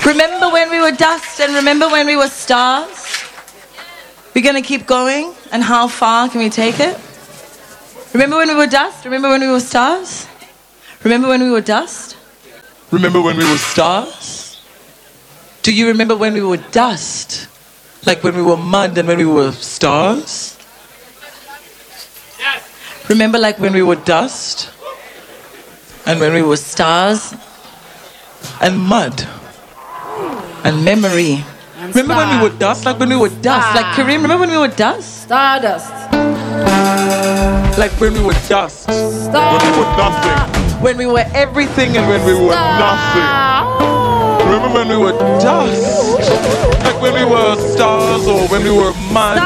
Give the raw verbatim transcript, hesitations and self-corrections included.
Remember when we were dust and remember when we were stars? We're going to keep going, and how far can we take it? Remember when we were dust? Remember when we were stars? Remember when we were dust? Remember when we were stars? Do you remember when we were dust? Like when we were mud and when we were stars? Yes. Remember like when we were dust? And when we were stars? And mud? And memory? And remember star. when we were dust? Like when we were dust? Star. Like Kareem, remember when we were dust? Stardust. Like when we were dust? Star. When we were nothing. When we were everything and when we We were nothing. Remember when we were dust? Like when we were stars or when we were mud?